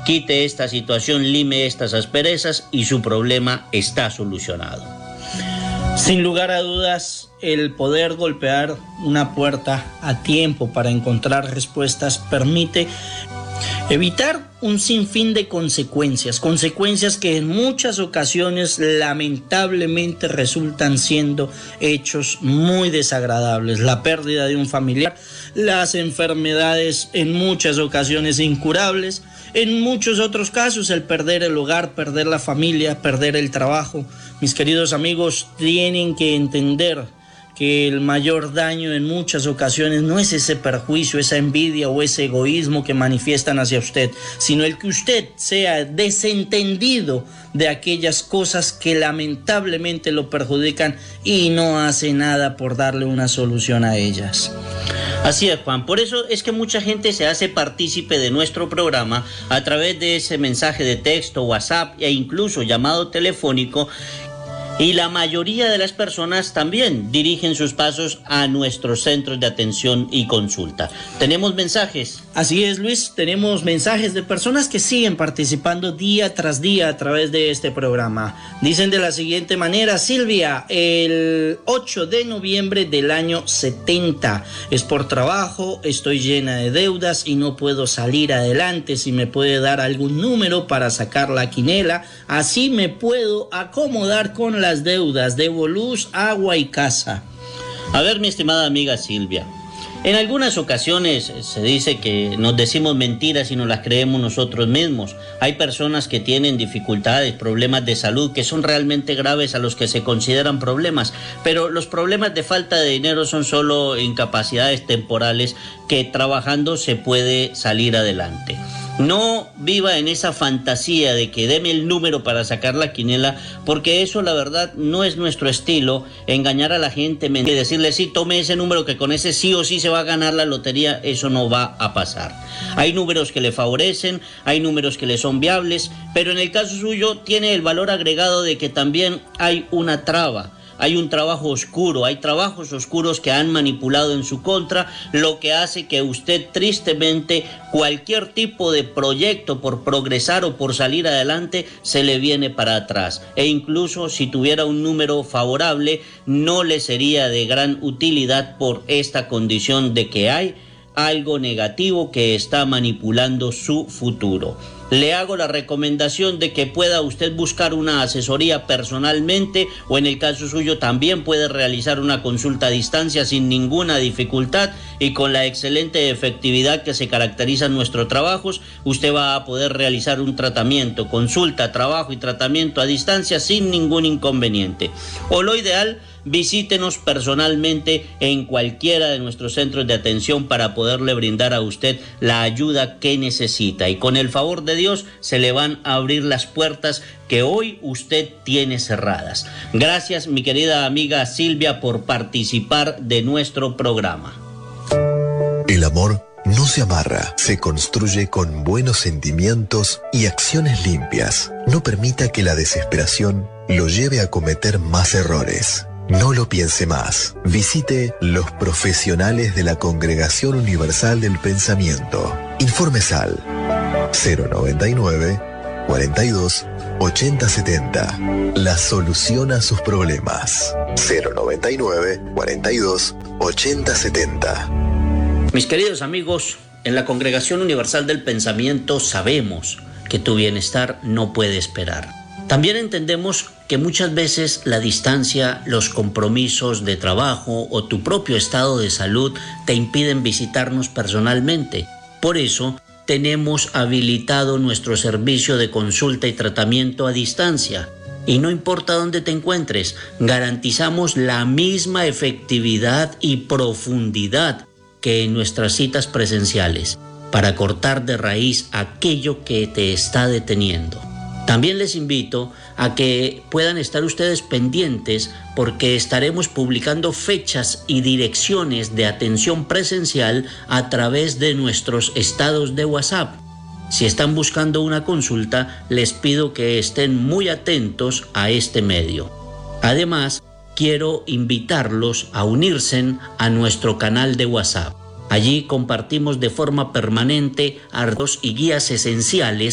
quite esta situación, lime estas asperezas y su problema está solucionado. Sin lugar a dudas, el poder golpear una puerta a tiempo para encontrar respuestas permite evitar un sinfín de consecuencias que en muchas ocasiones lamentablemente resultan siendo hechos muy desagradables. La pérdida de un familiar, las enfermedades en muchas ocasiones incurables, en muchos otros casos el perder el hogar, perder la familia, perder el trabajo. Mis queridos amigos, tienen que entender que el mayor daño en muchas ocasiones no es ese perjuicio, esa envidia o ese egoísmo que manifiestan hacia usted, sino el que usted sea desentendido de aquellas cosas que lamentablemente lo perjudican y no hace nada por darle una solución a ellas. Así es, Juan. Por eso es que mucha gente se hace partícipe de nuestro programa a través de ese mensaje de texto, WhatsApp e incluso llamado telefónico. Y la mayoría de las personas también dirigen sus pasos a nuestros centros de atención y consulta. ¿Tenemos mensajes? Así es, Luis, tenemos mensajes de personas que siguen participando día tras día a través de este programa. Dicen de la siguiente manera: Silvia, el 8 de noviembre del año 70, es por trabajo, estoy llena de deudas y no puedo salir adelante. Si me puede dar algún número para sacar la quinela, así me puedo acomodar con las deudas, debo luz, agua y casa. A ver, mi estimada amiga Silvia, en algunas ocasiones se dice que nos decimos mentiras y nos las creemos nosotros mismos. Hay personas que tienen dificultades, problemas de salud que son realmente graves a los que se consideran problemas, pero los problemas de falta de dinero son solo incapacidades temporales que trabajando se puede salir adelante. No viva en esa fantasía de que deme el número para sacar la quinela, porque eso la verdad no es nuestro estilo. Engañar a la gente, mentir, decirle sí, tome ese número que con ese sí o sí se va a ganar la lotería, eso no va a pasar. Hay números que le favorecen, hay números que le son viables, pero en el caso suyo tiene el valor agregado de que también hay una traba. Hay un trabajo oscuro, hay trabajos oscuros que han manipulado en su contra, lo que hace que usted tristemente cualquier tipo de proyecto por progresar o por salir adelante se le viene para atrás. E incluso si tuviera un número favorable no le sería de gran utilidad por esta condición de que hay algo negativo que está manipulando su futuro. Le hago la recomendación de que pueda usted buscar una asesoría personalmente o en el caso suyo también puede realizar una consulta a distancia sin ninguna dificultad y con la excelente efectividad que se caracteriza en nuestros trabajos, usted va a poder realizar un tratamiento, consulta, trabajo y tratamiento a distancia sin ningún inconveniente. O lo ideal, visítenos personalmente en cualquiera de nuestros centros de atención para poderle brindar a usted la ayuda que necesita. Y con el favor de Dios se le van a abrir las puertas que hoy usted tiene cerradas. Gracias, mi querida amiga Silvia, por participar de nuestro programa. El amor no se amarra, se construye con buenos sentimientos y acciones limpias. No permita que la desesperación lo lleve a cometer más errores. No lo piense más. Visite los profesionales de la Congregación Universal del Pensamiento. Informes al 099 42 80 70. La solución a sus problemas. 099 42 80 70. Mis queridos amigos, en la Congregación Universal del Pensamiento sabemos que tu bienestar no puede esperar. También entendemos que muchas veces la distancia, los compromisos de trabajo o tu propio estado de salud te impiden visitarnos personalmente. Por eso, tenemos habilitado nuestro servicio de consulta y tratamiento a distancia. Y no importa dónde te encuentres, garantizamos la misma efectividad y profundidad que en nuestras citas presenciales para cortar de raíz aquello que te está deteniendo. También les invito a que puedan estar ustedes pendientes porque estaremos publicando fechas y direcciones de atención presencial a través de nuestros estados de WhatsApp. Si están buscando una consulta, les pido que estén muy atentos a este medio. Además, quiero invitarlos a unirse a nuestro canal de WhatsApp. Allí compartimos de forma permanente artículos y guías esenciales